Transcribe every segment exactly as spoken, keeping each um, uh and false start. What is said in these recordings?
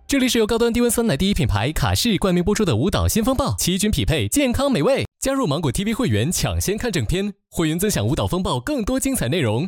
这里是由高端低温酸奶第一品牌卡士冠名播出的舞蹈新风暴，奇均匹配健康美味。加入芒果 T V 会员，抢先看正片，会员尊享舞蹈风暴更多精彩内容。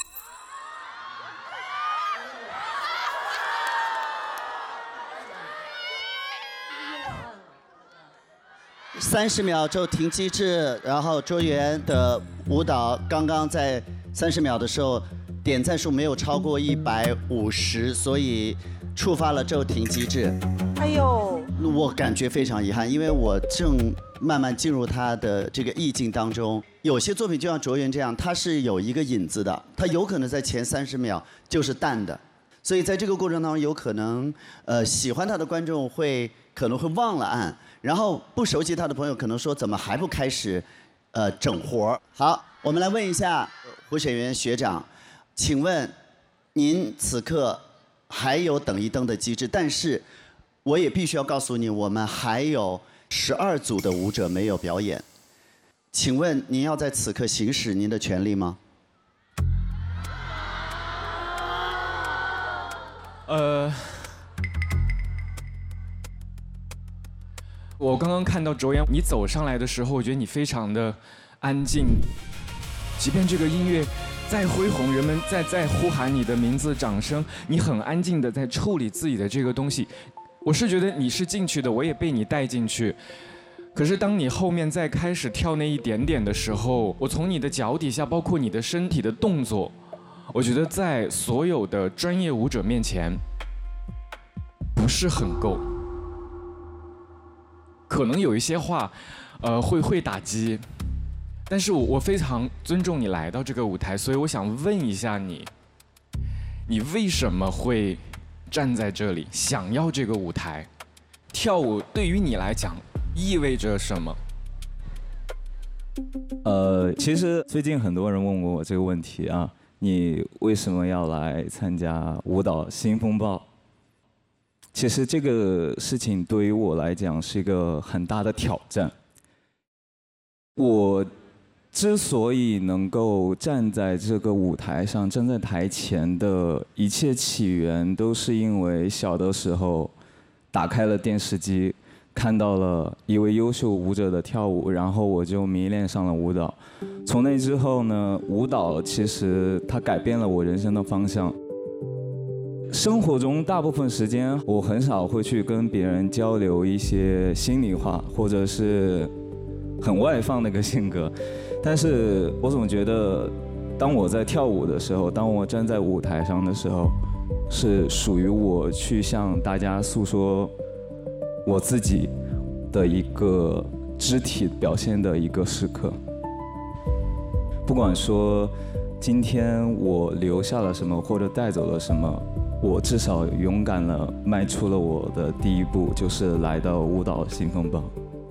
三十秒骤停机制，然后卓源的舞蹈刚刚在三十秒的时候点赞数没有超过一百五十，所以触发了骤停机制。 哎呦， 我感觉非常遗憾，因为我正慢慢进入他的这个意境当中。有些作品就像卓源这样，它是有一个引子的，它有可能在前三十秒就是淡的，所以在这个过程当中，有可能呃喜欢他的观众会可能会忘了按。然后不熟悉他的朋友可能说怎么还不开始，呃整活？好，我们来问一下胡显元学长，请问您此刻还有等一灯的机制，但是我也必须要告诉你，我们还有十二组的舞者没有表演，请问您要在此刻行使您的权利吗？ 呃。我刚刚看到卓源，你走上来的时候，我觉得你非常的安静，即便这个音乐再恢宏，人们在在呼喊你的名字、掌声，你很安静的在处理自己的这个东西。我是觉得你是进去的，我也被你带进去。可是当你后面再开始跳那一点点的时候，我从你的脚底下，包括你的身体的动作，我觉得在所有的专业舞者面前不是很够。可能有一些话，呃，会会打击，但是我我非常尊重你来到这个舞台，所以我想问一下你，你为什么会站在这里，想要这个舞台？跳舞对于你来讲意味着什么？ 呃，其实最近很多人问过我这个问题啊，你为什么要来参加舞蹈新风暴？其实这个事情对于我来讲是一个很大的挑战。我之所以能够站在这个舞台上，站在台前的一切起源，都是因为小的时候打开了电视机，看到了一位优秀舞者的跳舞，然后我就迷恋上了舞蹈。从那之后呢，舞蹈其实它改变了我人生的方向。生活中大部分时间，我很少会去跟别人交流一些心里话，或者是很外放的一个性格。但是我总觉得，当我在跳舞的时候，当我站在舞台上的时候，是属于我去向大家诉说我自己的一个肢体表现的一个时刻。不管说今天我留下了什么，或者带走了什么，我至少勇敢了，迈出了我的第一步，就是来到舞蹈新风暴。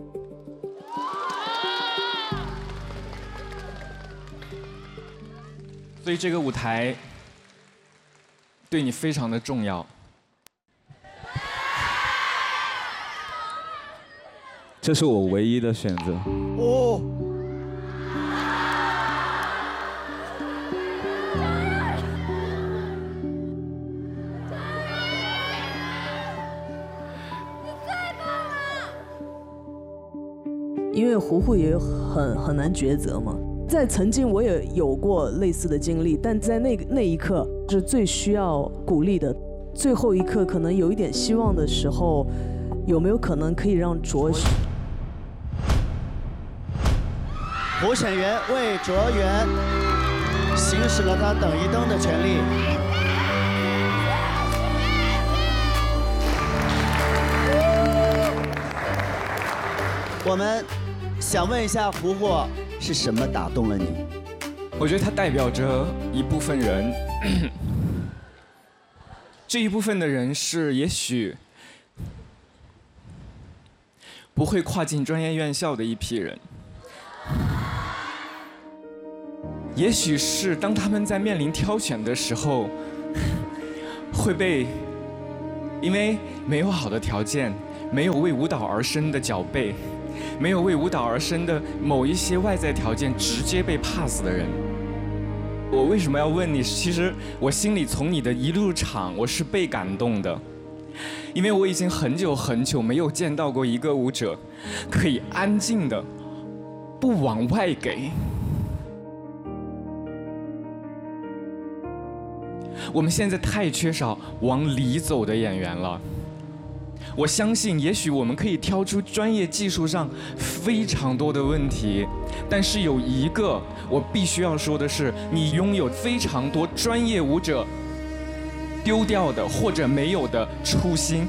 所以这个舞台对你非常的重要。 这是我唯一的选择。 哦。 因为胡胡也很很难抉择嘛。在曾经我也有过类似的经历，但在那个那一刻是最需要鼓励的，最后一刻可能有一点希望的时候，有没有可能可以让卓胡显元为卓源行使了他等一灯的权利。我们想问一下胡胡，是什么打动了你？ 我觉得它代表着一部分人，这一部分的人是也许不会跨进专业院校的一批人，也许是当他们在面临挑选的时候，会被因为没有好的条件，没有为舞蹈而生的脚背，没有为舞蹈而生的某一些外在条件，直接被 pass 的人。我为什么要问你？其实我心里从你的一入场，我是被感动的。 因为我已经很久很久没有见到过一个舞者可以安静的不往外给。我们现在太缺少往里走的演员了。我相信，也许我们可以挑出专业技术上非常多的问题，但是有一个我必须要说的是，你拥有非常多专业舞者丢掉的或者没有的初心。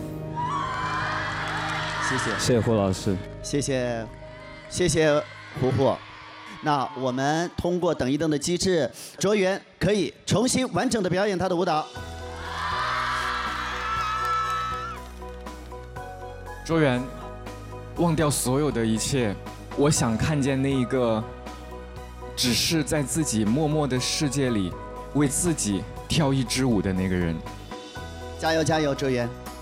谢谢， 谢谢胡老师， 谢谢，谢谢胡胡。那我们通过等一等的机制，卓源可以重新完整的表演他的舞蹈。 卓源，忘掉所有的一切，我想看见那一个只是在自己默默的世界里为自己跳一支舞的那个人。 加油加油，卓源！